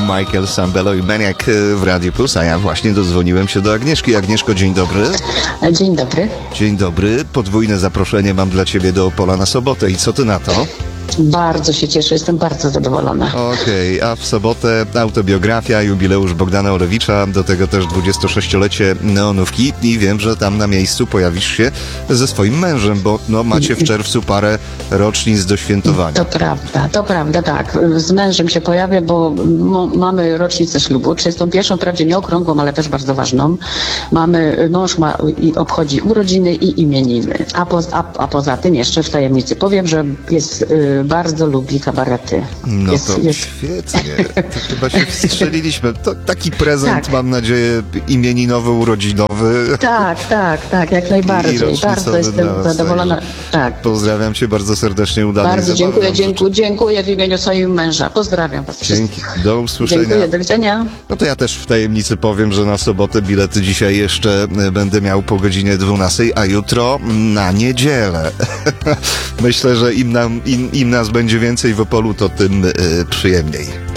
Michael Sambello i Maniac w Radio Plus, a ja właśnie dodzwoniłem się do Agnieszki. Agnieszko, dzień dobry. Dzień dobry. Dzień dobry. Podwójne zaproszenie mam dla ciebie do Opola na sobotę i co ty na to? Bardzo się cieszę, jestem bardzo zadowolona. Okej, a w sobotę autobiografia, jubileusz Bogdana Olewicza, do tego też 26-lecie Neonówki i wiem, że tam na miejscu pojawisz się ze swoim mężem, bo macie w czerwcu parę rocznic do świętowania. To prawda, tak. Z mężem się pojawię, bo mamy rocznicę ślubu, 31, wprawdzie nie okrągłą, ale też bardzo ważną. Mąż obchodzi urodziny i imieniny, a poza tym jeszcze w tajemnicy powiem, że bardzo lubi kabarety. No to świetnie. To chyba się wstrzeliliśmy. To taki prezent, tak. Mam nadzieję, imieninowy, urodzinowy. Tak, jak najbardziej. Bardzo jestem zadowolona. Tak. Pozdrawiam cię bardzo serdecznie, udanej bardzo dziękuję w imieniu swojego męża. Pozdrawiam was wszystkich. Do usłyszenia. Dziękuję, do widzenia. No to ja też w tajemnicy powiem, że na sobotę bilety dzisiaj jeszcze będę miał po godzinie 12, a jutro na niedzielę. Myślę, że im nas będzie więcej w Opolu, to tym przyjemniej.